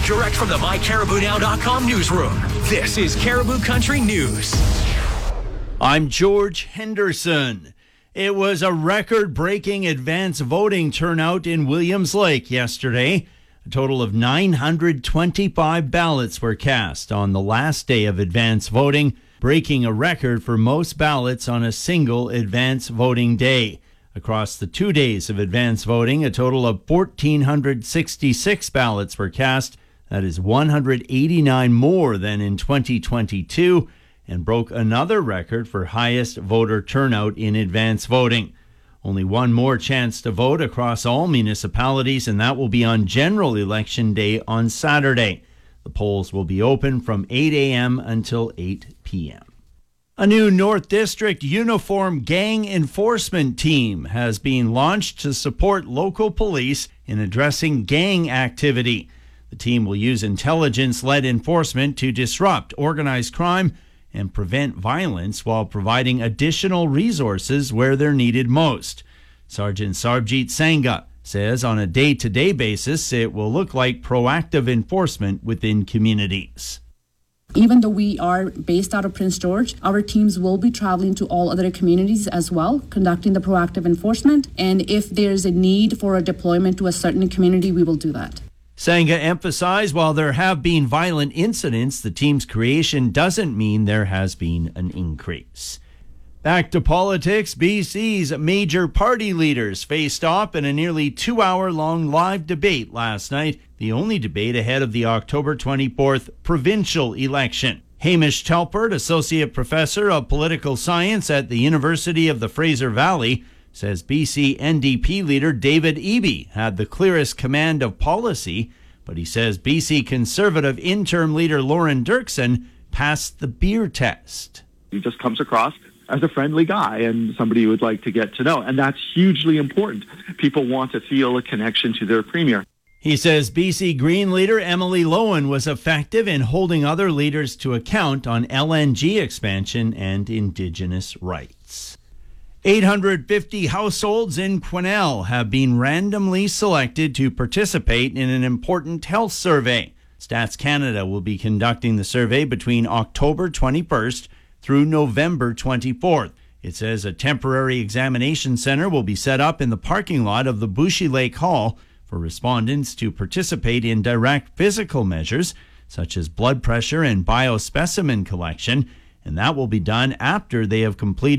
Direct from the MyCaribouNow.com newsroom, this is Caribou Country News. I'm George Henderson. It was a record-breaking advance voting turnout in Williams Lake yesterday. A total of 925 ballots were cast on the last day of advance voting, breaking a record for most ballots on a single advance voting day. Across the 2 days of advance voting, a total of 1,466 ballots were cast. That is 189 more than in 2022, and broke another record for highest voter turnout in advance voting. Only one more chance to vote across all municipalities, and that will be on General Election Day on Saturday. The polls will be open from 8 a.m. until 8 p.m. A new North District uniform gang enforcement team has been launched to support local police in addressing gang activity. The team will use intelligence-led enforcement to disrupt organized crime and prevent violence while providing additional resources where they're needed most. Sergeant Sarbjeet Sangha says on a day-to-day basis, it will look like proactive enforcement within communities. Even though we are based out of Prince George, our teams will be traveling to all other communities as well, conducting the proactive enforcement. And if there's a need for a deployment to a certain community, we will do that. Sangha emphasized while there have been violent incidents, the team's creation doesn't mean there has been an increase. Back to politics, BC's major party leaders faced off in a nearly 2-hour-long live debate last night, the only debate ahead of the October 24th provincial election. Hamish Telford, Associate Professor of Political Science at the University of the Fraser Valley, says BC NDP leader David Eby had the clearest command of policy, but he says BC Conservative interim leader Lauren Dirksen passed the beer test. He just comes across as a friendly guy and somebody you would like to get to know, and that's hugely important. People want to feel a connection to their premier. He says BC Green leader Emily Lowen was effective in holding other leaders to account on LNG expansion and Indigenous rights. 850 households in Quesnel have been randomly selected to participate in an important health survey. Stats Canada will be conducting the survey between October 21st through November 24th. It says a temporary examination center will be set up in the parking lot of the Bushy Lake Hall for respondents to participate in direct physical measures such as blood pressure and biospecimen collection, and that will be done after they have completed